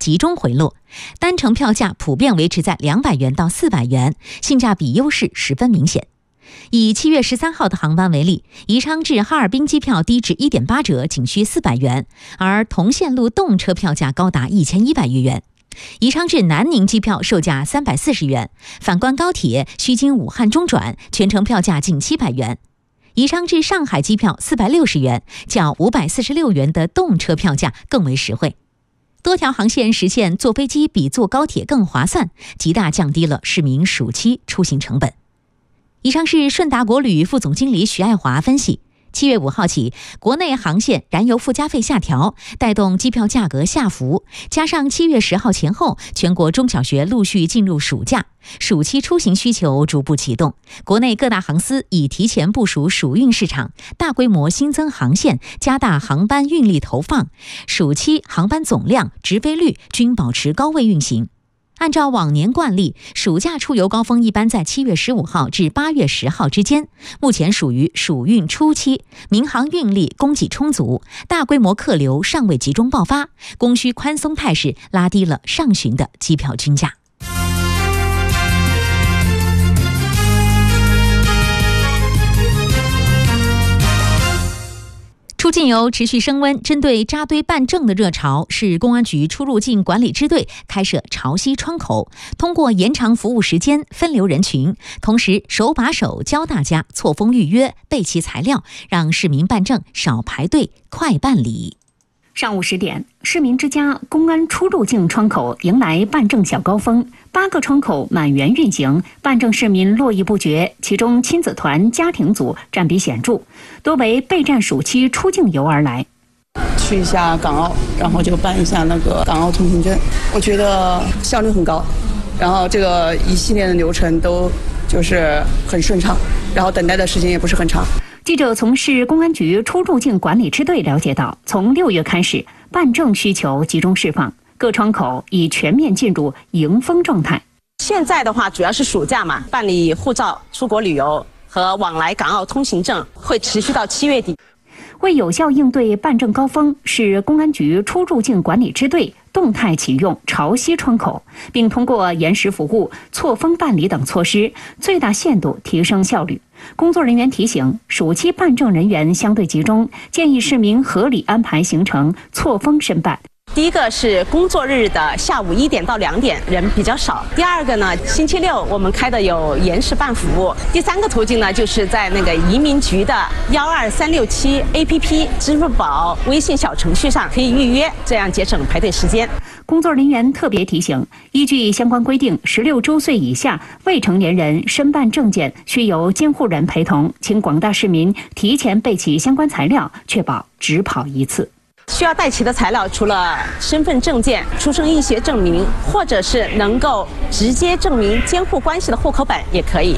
集中回落，单程票价普遍维持在200元到400元，性价比优势十分明显。以7月13号的航班为例，宜昌至哈尔滨机票低至 1.8 折，仅需400元，而同线路动车票价高达1100余元。宜昌至南宁机票售价340元，反观高铁须经武汉中转，全程票价近700元。宜昌至上海机票460元，较546元的动车票价更为实惠。多条航线实现坐飞机比坐高铁更划算，极大降低了市民暑期出行成本。宜昌市顺达国旅副总经理徐爱华分析，7月5号起，国内航线燃油附加费下调，带动机票价格下浮，加上7月10号前后，全国中小学陆续进入暑假，暑期出行需求逐步启动。国内各大航司已提前部署暑运市场，大规模新增航线，加大航班运力投放，暑期航班总量、直飞率均保持高位运行。按照往年惯例，暑假出游高峰一般在7月15号至8月10号之间，目前属于暑运初期，民航运力供给充足，大规模客流尚未集中爆发，供需宽松态势拉低了上旬的机票均价。出境游持续升温，针对扎堆办证的热潮，市公安局出入境管理支队开设潮汐窗口，通过延长服务时间、分流人群，同时手把手教大家错峰预约、备齐材料，让市民办证少排队、快办理。 上午10点，市民之家公安出入境窗口迎来办证小高峰，8个窗口满员运行，办证市民络绎不绝，其中亲子团、家庭组占比显著，多为备战暑期出境游而来。 去一下港澳，然后就办一下那个港澳通行证，我觉得效率很高，然后这个一系列的流程都就是很顺畅，然后等待的时间也不是很长。 记者从市公安局出入境管理支队了解到，从6月开始，办证需求集中释放，各窗口已全面进入迎风状态。 现在的话，主要是暑假嘛，办理护照、出国旅游和往来港澳通行证会持续到7月底。 为有效应对办证高峰，市公安局出入境管理支队动态启用潮汐窗口，并通过延时服务、错峰办理等措施，最大限度提升效率。工作人员提醒，暑期办证人员相对集中，建议市民合理安排行程，错峰申办。 第一个是工作日的下午1点到2点人比较少，第二个呢，星期六我们开的有延时办服务，第三个途径呢，就是在那个移民局的12367 APP、支付宝、微信小程序上可以预约，这样节省排队时间。 工作人员特别提醒，依据相关规定，16周岁以下未成年人申办证件需由监护人陪同，请广大市民提前备齐相关材料，确保只跑一次。 需要带齐的材料除了身份证件、出生医学证明，或者是能够直接证明监护关系的户口本也可以。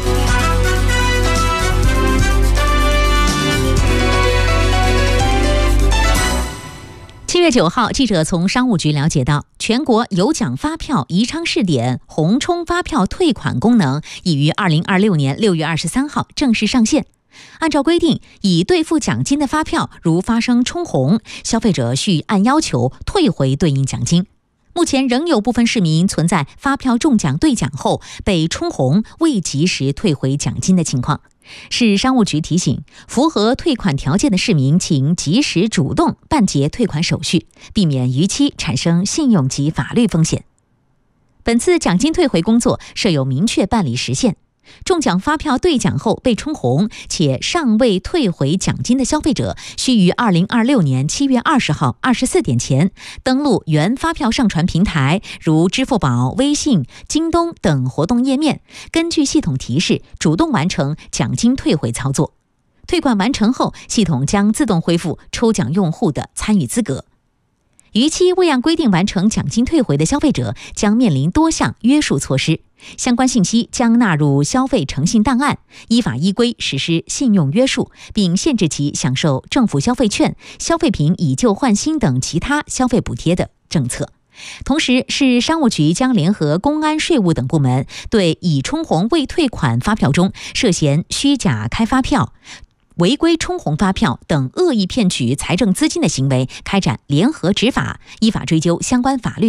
7月9号，记者从商务局了解到，全国有奖发票宜昌试点红充发票退款功能已于2026年6月23号正式上线。按照规定，已兑付奖金的发票如发生冲红，消费者需按要求退回对应奖金。目前仍有部分市民存在发票中奖兑奖后被冲红未及时退回奖金的情况。市商务局提醒，符合退款条件的市民请及时主动办结退款手续，避免逾期产生信用及法律风险。本次奖金退回工作设有明确办理时限，中奖发票兑奖后被冲红且尚未退回奖金的消费者，需于2026年7月20号24点前登录原发票上传平台，如支付宝、微信、京东等活动页面，根据系统提示主动完成奖金退回操作。退款完成后，系统将自动恢复抽奖用户的参与资格。逾期未按规定完成奖金退回的消费者将面临多项约束措施，相关信息将纳入消费诚信档案，依法依规实施信用约束，并限制其享受政府消费券、消费品以旧换新等其他消费补贴的政策。同时，市商务局将联合公安、税务等部门，对已冲红未退款发票中涉嫌虚假开发票、违规冲红发票等恶意骗取财政资金的行为开展联合执法，依法追究相关法律